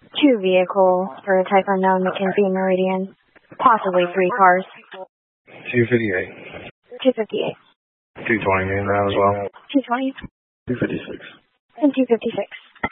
2 vehicles for a type unknown Mackenzie Meridian. Possibly 3 cars. 258. 258. 220 in that as well. 220. 256. And 256.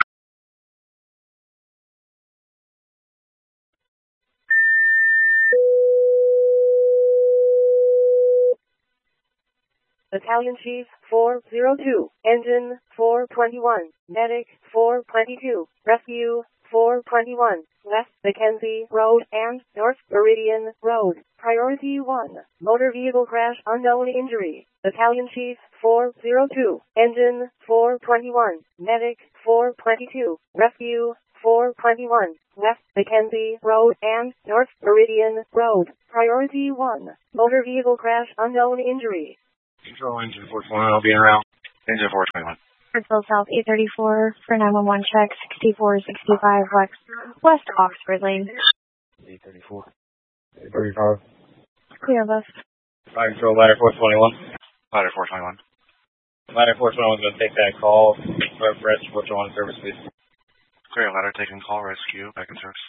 Battalion Chief 402, Engine 421, Medic 422, Rescue 421, West Mackenzie Road and North Meridian Road. Priority 1, motor vehicle crash, unknown injury. Battalion Chief 402, Engine 421, Medic 422, Rescue 421, West Mackenzie Road and North Meridian Road. Priority 1, motor vehicle crash, unknown injury. Control engine 421, I'll be en route. Engine 421. Hartsville South 834 for 911 check 6465 West Oxford Lane. 834. 835. Clear left. Fire control, ladder 421. Ladder 421. Ladder 421 is going to take that call. Rescue 421 service, please. Clear, ladder taking call, rescue, back in service.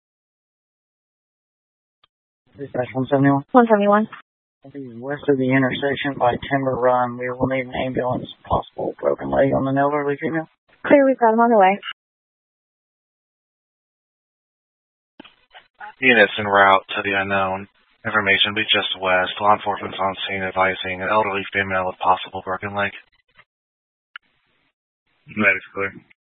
Dispatch 171. 171. West of the intersection by Timber Run, we will need an ambulance, possible broken leg on an elderly female. Clear, we've got them on the way. Units en route to the unknown. Information be just west. Law enforcement's on scene advising an elderly female with possible broken leg. That is clear.